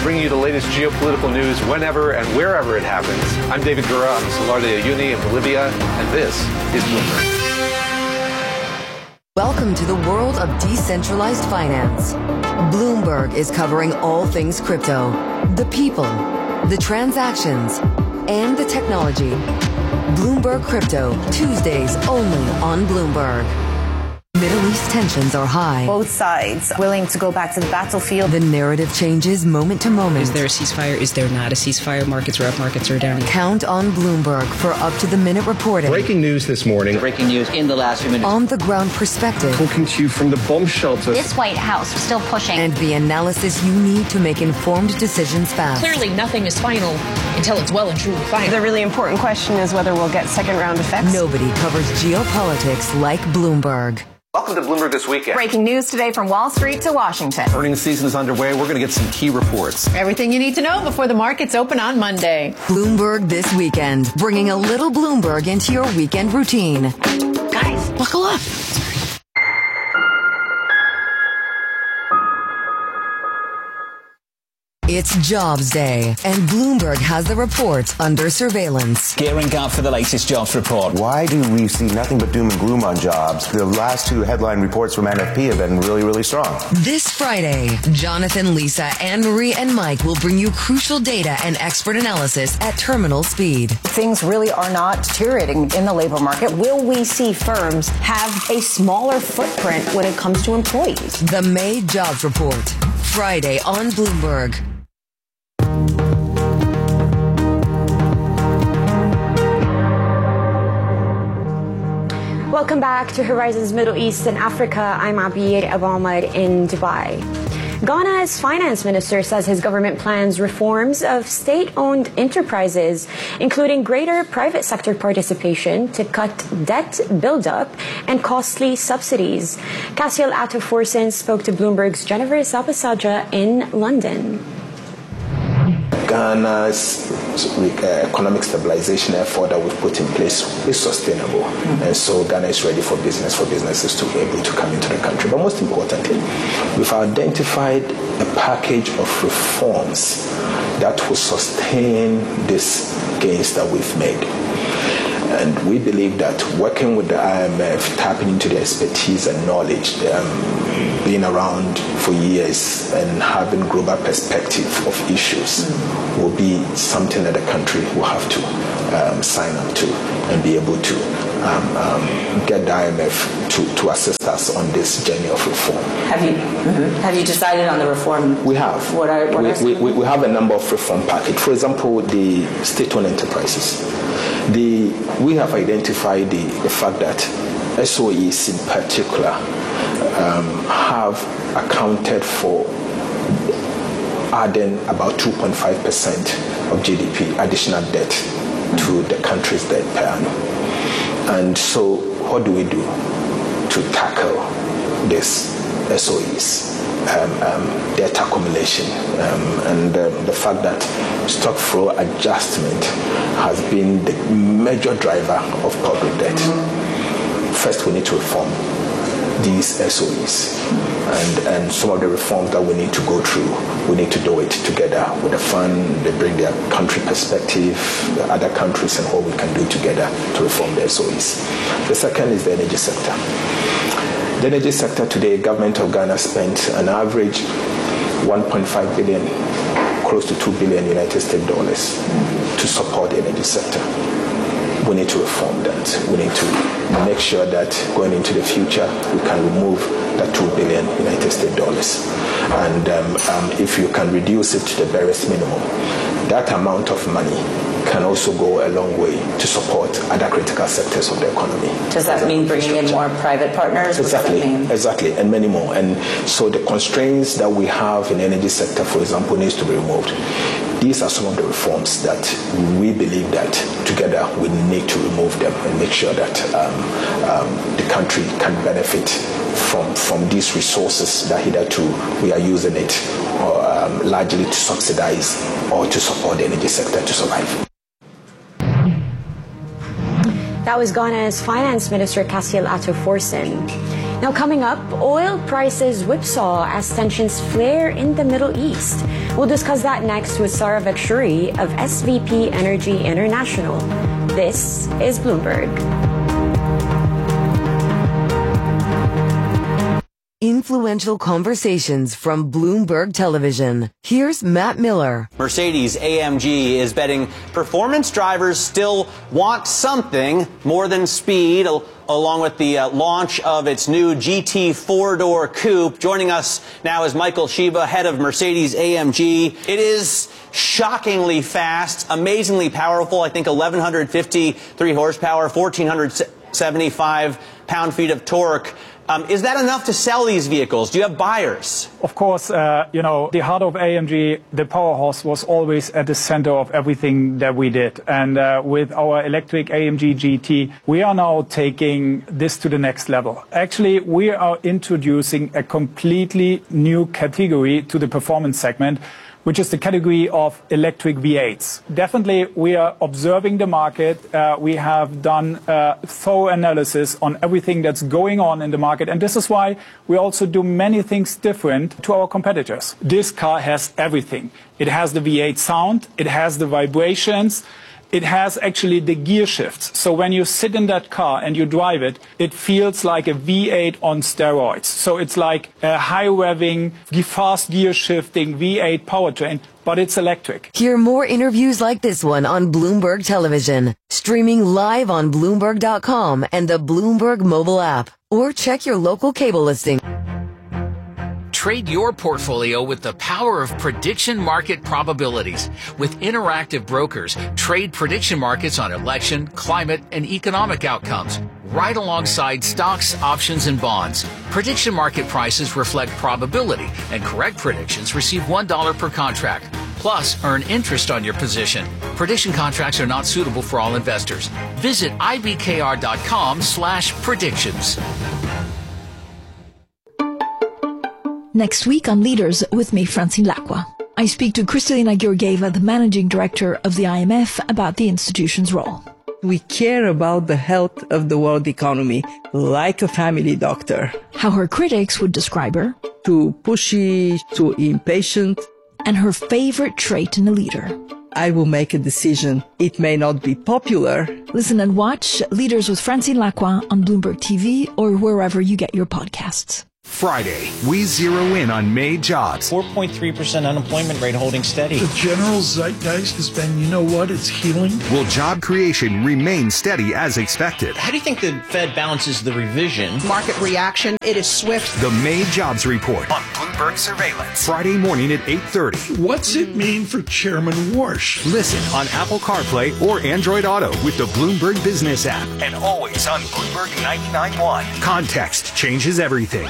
bringing you the latest geopolitical news whenever and wherever it happens. I'm David Gura. I'm Salar de Uyuni in Bolivia, and this is Bloomberg. Welcome to the world of decentralized finance. Bloomberg is covering all things crypto, the people, the transactions, and the technology. Bloomberg Crypto, Tuesdays only on Bloomberg. Middle East tensions are high. Both sides willing to go back to the battlefield. The narrative changes moment to moment. Is there a ceasefire? Is there not a ceasefire? Markets are up, markets are down. Count on Bloomberg for up-to-the-minute reporting. Breaking news this morning. Breaking news in the last few minutes. On-the-ground perspective. Talking to you from the bomb shelter. This White House still pushing. And the analysis you need to make informed decisions fast. Clearly nothing is final until it's well and truly final. The really important question is whether we'll get second-round effects. Nobody covers geopolitics like Bloomberg. Welcome to Bloomberg This Weekend. Breaking news today from Wall Street to Washington. Earnings season is underway. We're going to get some key reports. Everything you need to know before the markets open on Monday. Bloomberg This Weekend, bringing a little Bloomberg into your weekend routine. Guys, buckle up. It's Jobs Day, and Bloomberg has the report under surveillance. Gearing up for the latest jobs report. Why do we see nothing but doom and gloom on jobs? The last two headline reports from NFP have been really, really strong. This Friday, Jonathan, Lisa, Anne-Marie, and Mike will bring you crucial data and expert analysis at terminal speed. Things really are not deteriorating in the labor market. Will we see firms have a smaller footprint when it comes to employees? The May Jobs Report, Friday on Bloomberg. Welcome back to Horizons Middle East and Africa. I'm Abir Abahmad in Dubai. Ghana's finance minister says his government plans reforms of state-owned enterprises, including greater private sector participation to cut debt buildup and costly subsidies. Cassiel Attoforsen spoke to Bloomberg's Jennifer Zabasaja in London. Ghana's economic stabilization effort that we've put in place is sustainable. And so Ghana is ready for businesses to be able to come into the country. But most importantly, we've identified a package of reforms that will sustain these gains that we've made. And we believe that working with the IMF, tapping into their expertise and knowledge, being around for years and having global perspective of issues will be something that the country will have to sign up to and be able to get the IMF to assist us on this journey of reform. Have you decided on the reform? We have. What are we have a number of reform packages. For example, the state-owned enterprises. We have identified the fact that SOEs in particular have accounted for adding about 2.5% of GDP additional debt to the country's debt per annum. And so what do we do to tackle this SOEs? Debt accumulation and the fact that stock flow adjustment has been the major driver of public debt. First, we need to reform these SOEs and some of the reforms that we need to go through, we need to do it together with the fund. They bring their country perspective, the other countries, and what we can do together to reform the SOEs. The second is the energy sector. The energy sector today, government of Ghana spent an average 1.5 billion, close to 2 billion United States dollars to support the energy sector. We need to reform that. We need to make sure that going into the future, we can remove that 2 billion United States dollars. And if you can reduce it to the barest minimum, that amount of money can also go a long way to support other critical sectors of the economy. Does that mean bringing in more private partners? Exactly, and many more. And so the constraints that we have in the energy sector, for example, needs to be removed. These are some of the reforms that we believe that together we need to remove them and make sure that the country can benefit from these resources that hitherto we are using it largely to subsidize or to support the energy sector to survive. That was Ghana's Finance Minister Cassiel Attoforsen. Now, coming up, oil prices whipsaw as tensions flare in the Middle East. We'll discuss that next with Sarah Vekshuri of SVP Energy International. This is Bloomberg. Influential conversations from Bloomberg Television. Here's Matt Miller. Mercedes-AMG is betting performance drivers still want something more than speed, along with the launch of its new GT four-door coupe. Joining us now is Michael Sheba, head of Mercedes-AMG. It is shockingly fast, amazingly powerful. I think 1,153 horsepower, 1,475 pound-feet of torque. Is that enough to sell these vehicles? Do you have buyers? Of course, the heart of AMG, the powerhouse, was always at the center of everything that we did. And with our electric AMG GT, we are now taking this to the next level. Actually, we are introducing a completely new category to the performance segment, which is the category of electric V8s. Definitely, we are observing the market. We have done thorough analysis on everything that's going on in the market. And this is why we also do many things different to our competitors. This car has everything. It has the V8 sound. It has the vibrations. It has actually the gear shifts. So when you sit in that car and you drive it, it feels like a V8 on steroids. So it's like a high revving, fast gear shifting V8 powertrain, but it's electric. Hear more interviews like this one on Bloomberg Television, streaming live on Bloomberg.com and the Bloomberg mobile app, or check your local cable listing. Trade your portfolio with the power of prediction market probabilities. With Interactive Brokers, trade prediction markets on election, climate, and economic outcomes, right alongside stocks, options, and bonds. Prediction market prices reflect probability, and correct predictions receive $1 per contract. Plus, earn interest on your position. Prediction contracts are not suitable for all investors. Visit ibkr.com/predictions. Next week on Leaders with me, Francine Lacqua. I speak to Kristalina Georgieva, the managing director of the IMF, about the institution's role. We care about the health of the world economy like a family doctor. How her critics would describe her. Too pushy, too impatient. And her favorite trait in a leader. I will make a decision. It may not be popular. Listen and watch Leaders with Francine Lacqua on Bloomberg TV or wherever you get your podcasts. Friday, we zero in on May jobs. 4.3% unemployment rate holding steady. The general zeitgeist has been, you know what, it's healing. Will job creation remain steady as expected? How do you think the Fed balances the revision? Market reaction, it is swift. The May jobs report on Bloomberg Surveillance. Friday morning at 8:30. What's it mean for Chairman Warsh? Listen on Apple CarPlay or Android Auto with the Bloomberg Business app. And always on Bloomberg 99.1. Context changes everything.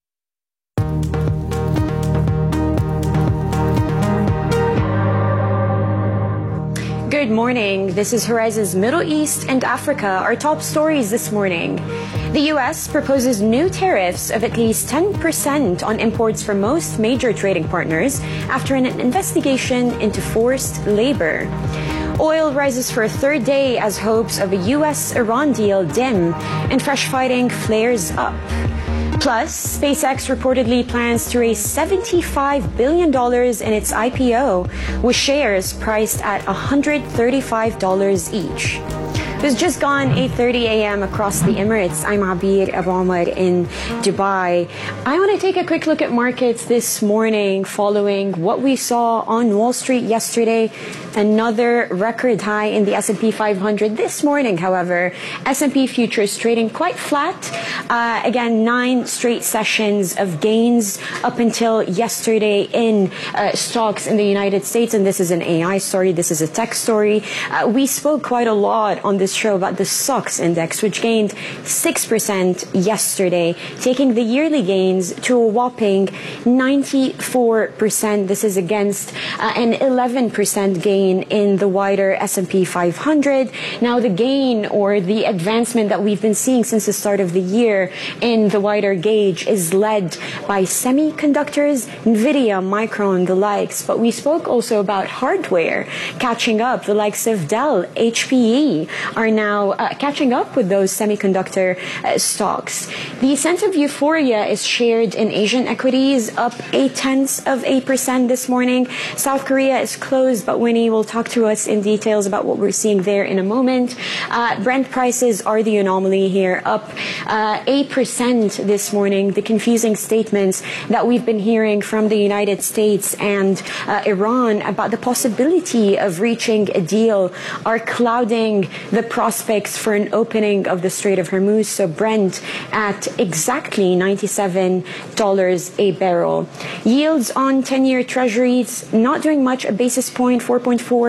Good morning. This is Horizon's Middle East and Africa. Our top stories this morning. The U.S. proposes new tariffs of at least 10% on imports from most major trading partners after an investigation into forced labor. Oil rises for a third day as hopes of a U.S.-Iran deal dim and fresh fighting flares up. Plus, SpaceX reportedly plans to raise $75 billion in its IPO, with shares priced at $135 each. It's just gone 8:30 a.m. across the Emirates. I'm Abir Abu Omar in Dubai. I want to take a quick look at markets this morning following what we saw on Wall Street yesterday. Another record high in the S&P 500 this morning, however. S&P futures trading quite flat. Again, 9 straight sessions of gains up until yesterday in stocks in the United States. And this is an AI story. This is a tech story. We spoke quite a lot on this show about the SOX index, which gained 6% yesterday, taking the yearly gains to a whopping 94%. This is against an 11% gain in the wider S&P 500. Now, the gain or the advancement that we've been seeing since the start of the year in the wider gauge is led by semiconductors, Nvidia, Micron, the likes. But we spoke also about hardware catching up, the likes of Dell, HPE, are now catching up with those semiconductor stocks. The sense of euphoria is shared in Asian equities, up 0.8% this morning. South Korea is closed, but Winnie will talk to us in details about what we're seeing there in a moment. Brent prices are the anomaly here, up 8% this morning. The confusing statements that we've been hearing from the United States and Iran about the possibility of reaching a deal are clouding the prospects for an opening of the Strait of Hormuz. So Brent at exactly $97 a barrel. Yields on 10-year treasuries not doing much, a basis point, 4.45%,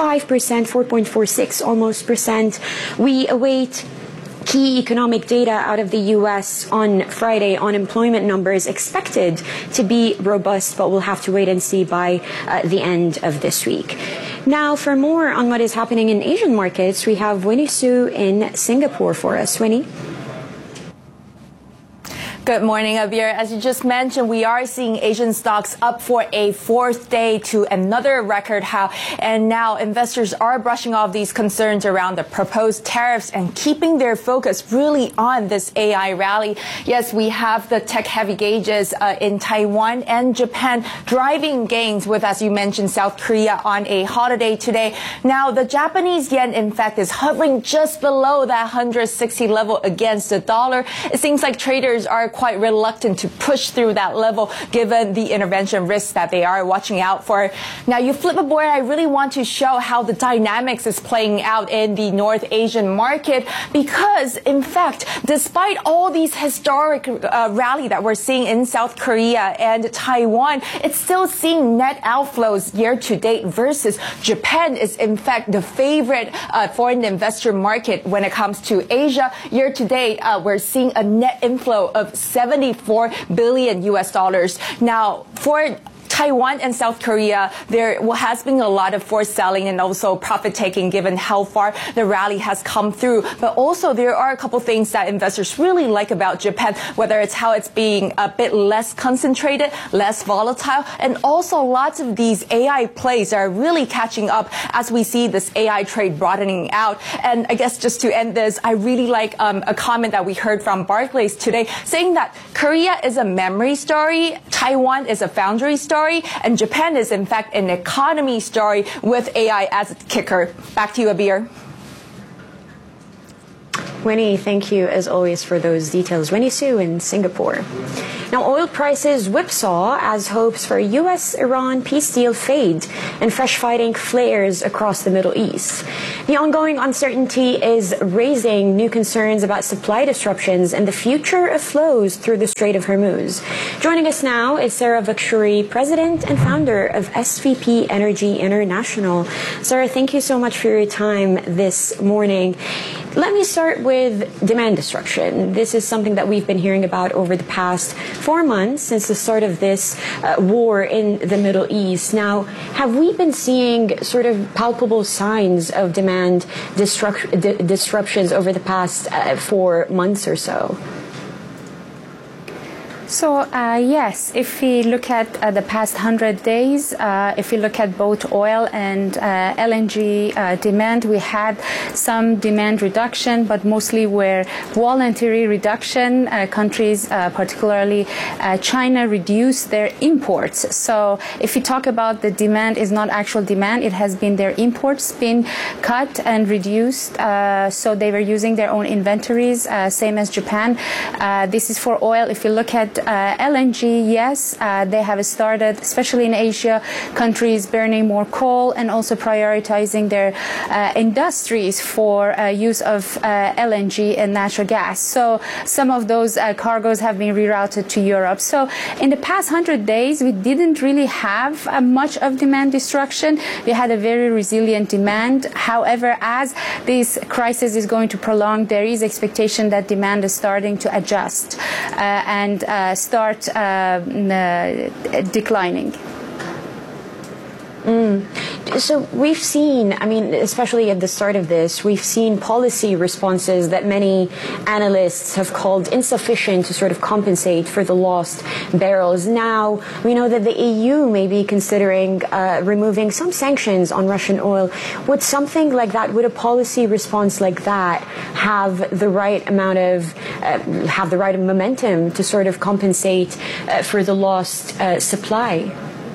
4.46 almost percent. We await key economic data out of the U.S. on Friday. Unemployment numbers expected to be robust, but we'll have to wait and see by the end of this week. Now, for more on what is happening in Asian markets, we have Winnie Su in Singapore for us. Winnie? Good morning, Abir. As you just mentioned, we are seeing Asian stocks up for a fourth day to another record high. And now investors are brushing off these concerns around the proposed tariffs and keeping their focus really on this AI rally. Yes, we have the tech-heavy gauges in Taiwan and Japan driving gains with, as you mentioned, South Korea on a holiday today. Now, the Japanese yen, in fact, is hovering just below that 160 level against the dollar. It seems like traders are quite reluctant to push through that level given the intervention risks that they are watching out for. Now, you flip aboard, I really want to show how the dynamics is playing out in the North Asian market because, in fact, despite all these historic rally that we're seeing in South Korea and Taiwan, it's still seeing net outflows year to date versus Japan is, in fact, the favorite foreign investor market when it comes to Asia. Year to date, we're seeing a net inflow of 74 billion US dollars. Now, for Taiwan and South Korea, there has been a lot of forced selling and also profit taking given how far the rally has come through. But also there are a couple things that investors really like about Japan, whether it's how it's being a bit less concentrated, less volatile, and also lots of these AI plays are really catching up as we see this AI trade broadening out. And I guess just to end this, I really like a comment that we heard from Barclays today saying that Korea is a memory story, Taiwan is a foundry story, and Japan is, in fact, an economy story with AI as a kicker. Back to you, Abir. Winnie, thank you, as always, for those details. Winnie Su in Singapore. Now, oil prices whipsaw as hopes for a U.S.-Iran peace deal fade and fresh fighting flares across the Middle East. The ongoing uncertainty is raising new concerns about supply disruptions and the future of flows through the Strait of Hormuz. Joining us now is Sarah Vakshuri, President and founder of SVP Energy International. Sarah, thank you so much for your time this morning. Let me start with demand destruction. This is something that we've been hearing about over the past 4 months since the start of this war in the Middle East. Now, have we been seeing sort of palpable signs of demand disruptions over the past 4 months or so? So, yes, if we look at the past 100 days, if we look at both oil and LNG demand, we had some demand reduction, but mostly were voluntary reduction. Countries, particularly China, reduced their imports. So if we talk about the demand is not actual demand, it has been their imports been cut and reduced. So they were using their own inventories, same as Japan. This is for oil. If you look at LNG, yes, they have started, especially in Asia, countries burning more coal and also prioritizing their industries for use of LNG and natural gas. So some of those cargoes have been rerouted to Europe. So in the past 100 days, we didn't really have much of demand destruction. We had a very resilient demand. However, as this crisis is going to prolong, there is expectation that demand is starting to adjust and start declining. So we've seen, I mean, especially at the start of this, we've seen policy responses that many analysts have called insufficient to sort of compensate for the lost barrels. Now, we know that the EU may be considering removing some sanctions on Russian oil. Would something like that, would a policy response like that have the right amount of, have the right momentum to sort of compensate for the lost supply?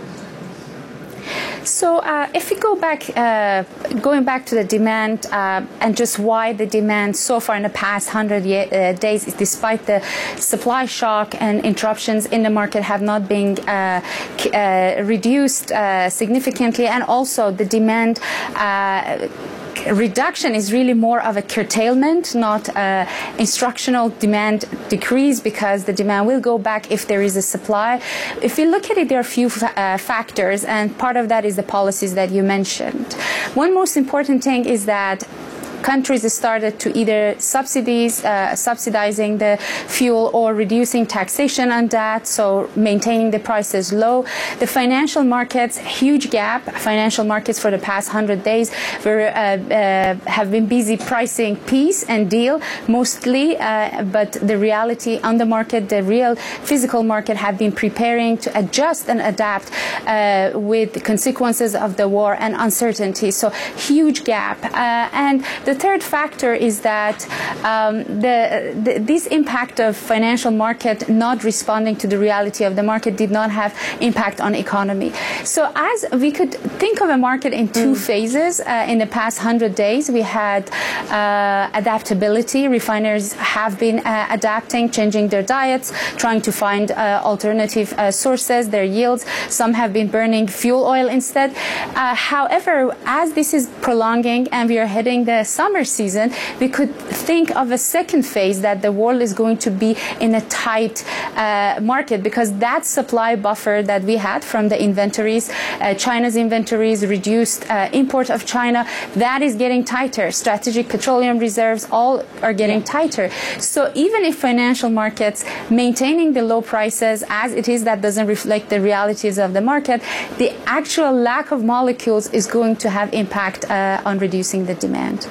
So if we go back, going back to the demand and just why the demand so far in the past 100 days, despite the supply shock and interruptions in the market, have not been reduced significantly, and also the demand reduction is really more of a curtailment, not instructional demand decrease, because the demand will go back if there is a supply. If we look at it, there are a few factors, and part of that is the policies that you mentioned. One most important thing is that countries started to either subsidizing the fuel or reducing taxation on that, so maintaining the prices low. The financial markets, huge gap. Financial markets for the past 100 days have been busy pricing peace and deal mostly, but the reality on the market, the real physical market, have been preparing to adjust and adapt with the consequences of the war and uncertainty. So huge gap. And the third factor is that this impact of financial market not responding to the reality of the market did not have impact on economy. So as we could think of a market in two phases in the past 100 days, we had adaptability. Refiners have been adapting, changing their diets, trying to find alternative sources, their yields. Some have been burning fuel oil instead. However, as this is prolonging and we are heading the summer season, we could think of a second phase that the world is going to be in a tight market, because that supply buffer that we had from the inventories, China's inventories, reduced import of China, that is getting tighter. Strategic petroleum reserves all are getting tighter. So even if financial markets maintaining the low prices as it is, that doesn't reflect the realities of the market, the actual lack of molecules is going to have impact on reducing the demand.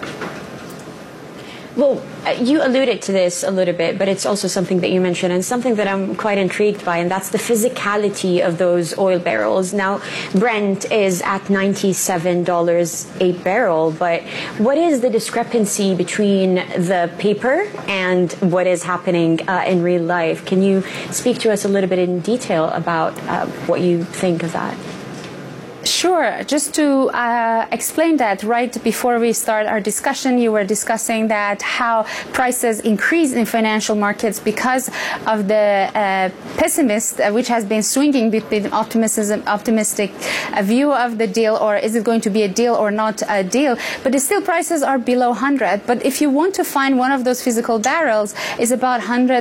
Well, you alluded to this a little bit, but it's also something that you mentioned and something that I'm quite intrigued by, and that's the physicality of those oil barrels. Now, Brent is at $97 a barrel, but what is the discrepancy between the paper and what is happening in real life? Can you speak to us a little bit in detail about what you think of that? Sure. Just to explain that, right before we start our discussion, you were discussing that how prices increase in financial markets because of the pessimist, which has been swinging between optimistic view of the deal, or is it going to be a deal or not a deal. But still prices are below 100. But if you want to find one of those physical barrels, is about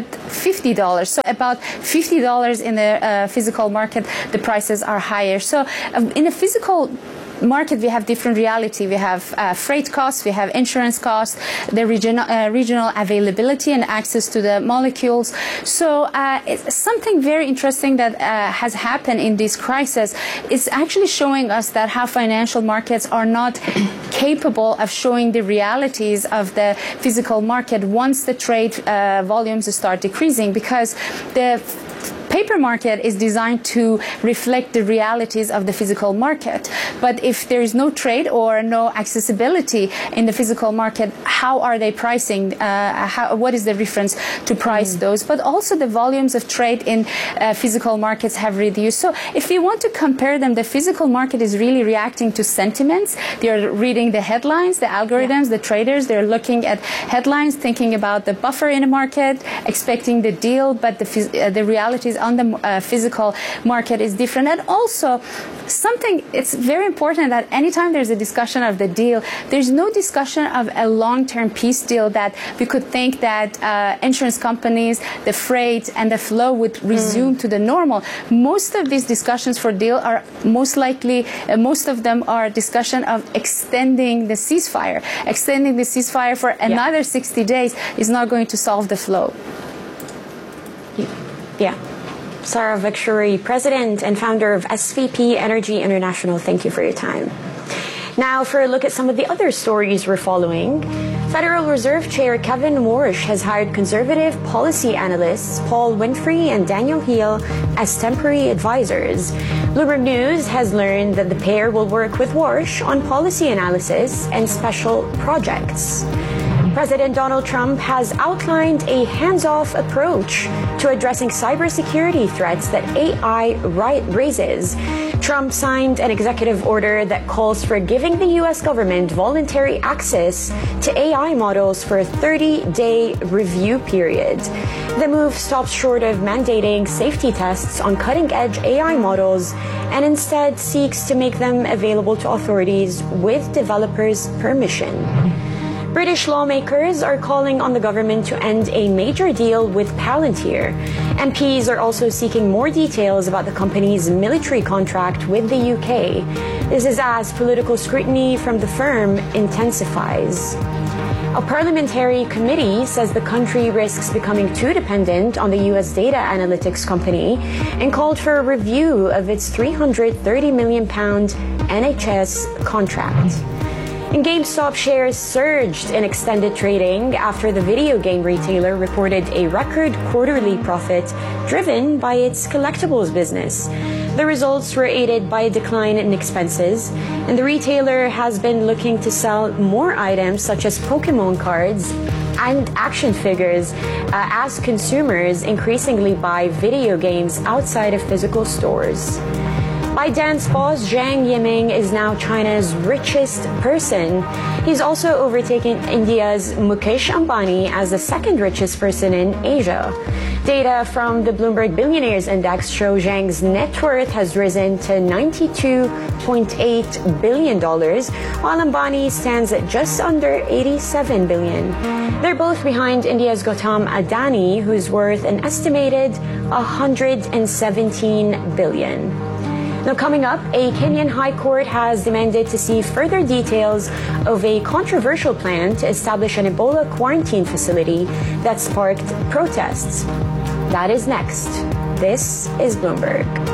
$150. So about $50 in the physical market, the prices are higher. So in a physical market, we have different reality. We have freight costs, we have insurance costs, the regional availability and access to the molecules. So it's something very interesting that has happened in this crisis. It's actually showing us that how financial markets are not capable of showing the realities of the physical market once the trade volumes start decreasing, because the paper market is designed to reflect the realities of the physical market. But if there is no trade or no accessibility in the physical market, how are they pricing? What is the reference to price those? But also the volumes of trade in physical markets have reduced. So if we want to compare them, the physical market is really reacting to sentiments. They're reading the headlines, the algorithms, the traders. They're looking at headlines, thinking about the buffer in the market, expecting the deal, but the realities on the physical market is different. And also something, it's very important that anytime there's a discussion of the deal, there's no discussion of a long-term peace deal that we could think that insurance companies, the freight and the flow would resume to the normal. Most of these discussions for deal are most likely, most of them are discussion of extending the ceasefire. Extending the ceasefire for another 60 days is not going to solve the flow. Yeah. Sarah Victory, President and founder of SVP Energy International, thank you for your time. Now for a look at some of the other stories we're following. Federal Reserve Chair Kevin Warsh has hired conservative policy analysts Paul Winfrey and Daniel Heal as temporary advisors. Bloomberg News has learned that the pair will work with Warsh on policy analysis and special projects. President Donald Trump has outlined a hands-off approach to addressing cybersecurity threats that AI raises. Trump signed an executive order that calls for giving the U.S. government voluntary access to AI models for a 30-day review period. The move stops short of mandating safety tests on cutting-edge AI models and instead seeks to make them available to authorities with developers' permission. British lawmakers are calling on the government to end a major deal with Palantir. MPs are also seeking more details about the company's military contract with the UK. This is as political scrutiny from the firm intensifies. A parliamentary committee says the country risks becoming too dependent on the U.S. data analytics company and called for a review of its £330 million NHS contract. And GameStop shares surged in extended trading after the video game retailer reported a record quarterly profit driven by its collectibles business. The results were aided by a decline in expenses, and the retailer has been looking to sell more items such as Pokemon cards and action figures as consumers increasingly buy video games outside of physical stores. ByteDance boss Zhang Yiming is now China's richest person. He's also overtaken India's Mukesh Ambani as the second richest person in Asia. Data from the Bloomberg Billionaires Index show Zhang's net worth has risen to $92.8 billion, while Ambani stands at just under $87 billion. They're both behind India's Gautam Adani, who's worth an estimated $117 billion. Now, coming up, a Kenyan High Court has demanded to see further details of a controversial plan to establish an Ebola quarantine facility that sparked protests. That is next. This is Bloomberg.